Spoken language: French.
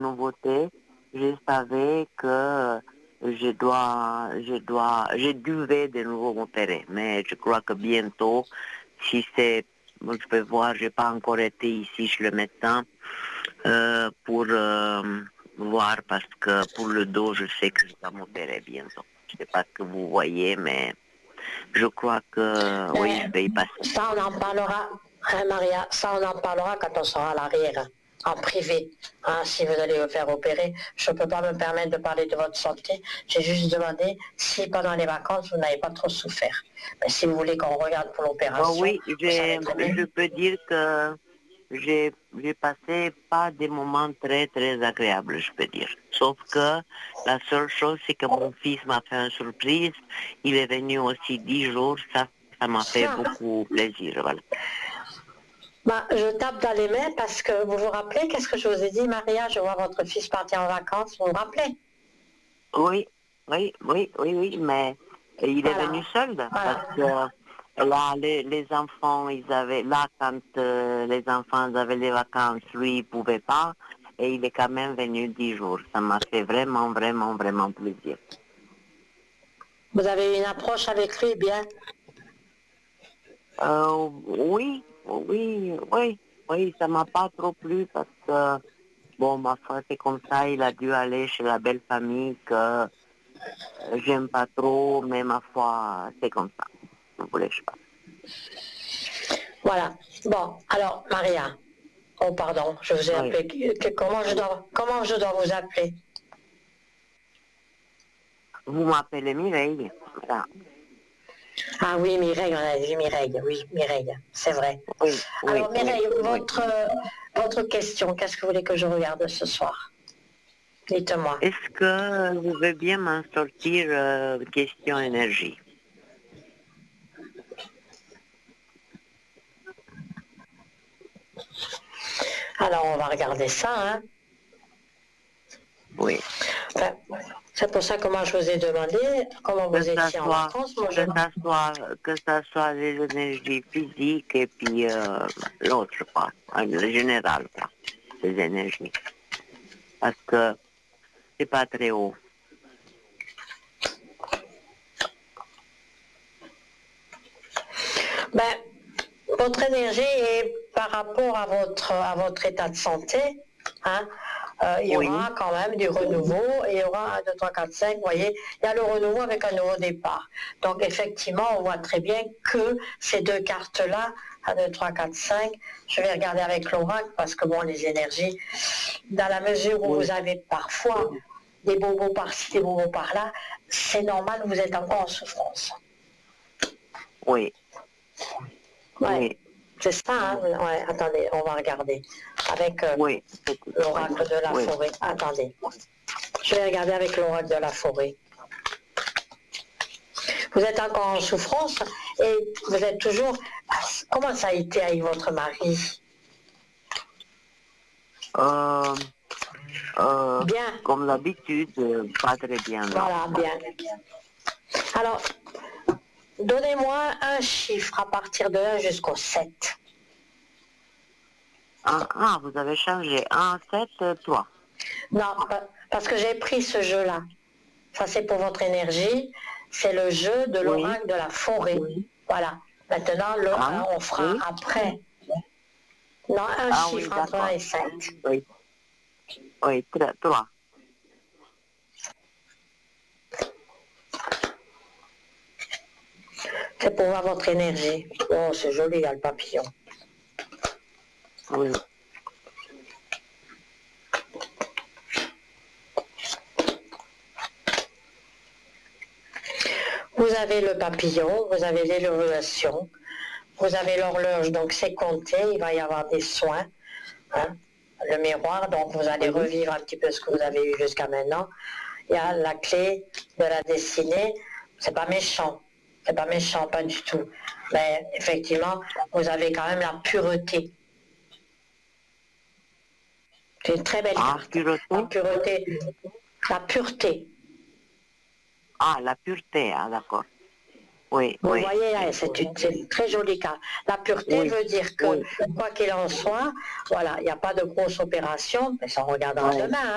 nouveauté. Je savais que je devais de nouveau m'opérer. Mais je crois que bientôt, si c'est, je peux voir, j'ai pas encore été ici chez le médecin pour voir parce que pour le dos, je sais que je vais m'opérer bientôt. Je sais pas ce que vous voyez, mais je crois que oui, je vais y passer. Ça, on en parlera, hein, Maria, ça, on en parlera quand on sera à l'arrière, en privé. Hein, si vous allez vous faire opérer, je ne peux pas me permettre de parler de votre santé. J'ai juste demandé si pendant les vacances, vous n'avez pas trop souffert. Mais si vous voulez qu'on regarde pour l'opération, Oui, je peux dire que j'ai passé pas des moments très très agréables, je peux dire. Sauf que la seule chose, c'est que mon fils m'a fait une surprise. Il est venu aussi 10 jours. Ça m'a fait beaucoup plaisir. Voilà. Bah, je tape dans les mains parce que vous vous rappelez, qu'est-ce que je vous ai dit, Maria? Je vois votre fils partir en vacances, vous vous rappelez? Oui, mais il est venu seul parce que là, les enfants, ils avaient, là, quand les enfants avaient les vacances, lui, il pouvait pas, et il est quand même venu 10 jours. Ça m'a fait vraiment, vraiment, vraiment plaisir. Vous avez une approche avec lui, bien? Oui, ça m'a pas trop plu parce que, bon, ma foi, c'est comme ça, il a dû aller chez la belle famille que j'aime pas trop, mais ma foi, c'est comme ça. Ne voulais pas. Voilà. Bon, alors, Maria. Oh, pardon, je vous ai Oui. appelé. Comment je dois vous appeler? Vous m'appelez Mireille. Voilà. Ah oui, Mireille, on a dit Mireille. Oui, Mireille, c'est vrai. Oui, Alors, Mireille, oui. votre question, qu'est-ce que vous voulez que je regarde ce soir? Dites-moi. Est-ce que vous voulez bien m'en sortir question énergie? Alors, on va regarder ça, hein. Oui. Enfin, c'est pour ça que moi je vous ai demandé comment vous étiez en vacances. Moi, que ça soit les énergies physiques et puis l'autre, quoi. Le général, quoi. Les énergies. Parce que c'est pas très haut. Ben, votre énergie est par rapport à votre état de santé, hein, il y aura quand même du renouveau, et il y aura 1, 2, 3, 4, 5, vous voyez, il y a le renouveau avec un nouveau départ. Donc effectivement, on voit très bien que ces deux cartes-là, 1, 2, 3, 4, 5, je vais regarder avec l'oracle parce que bon, les énergies, dans la mesure où vous avez parfois des bobos par-ci, des bobos par-là, c'est normal, vous êtes encore en souffrance. Oui. Ouais. C'est ça, hein? Ouais, attendez, on va regarder. Avec l'oracle de la forêt. Attendez. Je vais regarder avec l'oracle de la forêt. Vous êtes encore en souffrance et vous êtes toujours... Comment ça a été avec votre mari? Bien. Comme d'habitude, pas très bien. Voilà, bien. Alors, donnez-moi un chiffre à partir de 1 jusqu'au 7. Vous avez changé. 1, 7, 3. Non, parce que j'ai pris ce jeu-là. Ça, c'est pour votre énergie. C'est le jeu de l'oracle de la forêt. Voilà. Maintenant, on fera après. Non, un chiffre entre 1 et 7. Oui, 3. C'est pour voir votre énergie. Oh, c'est joli, il y a le papillon. Oui. Vous avez le papillon, vous avez l'élévation, vous avez l'horloge, donc c'est compté, il va y avoir des soins. Hein, le miroir, donc vous allez revivre un petit peu ce que vous avez eu jusqu'à maintenant. Il y a la clé de la destinée, c'est pas méchant, pas du tout. Mais effectivement, vous avez quand même la pureté. C'est une très belle carte. La pureté. La pureté. Ah, la pureté, d'accord. Oui, Vous voyez, c'est une très jolie carte. La pureté veut dire que, quoi qu'il en soit, voilà, il n'y a pas de grosse opération, mais ça on regardera demain. Hein.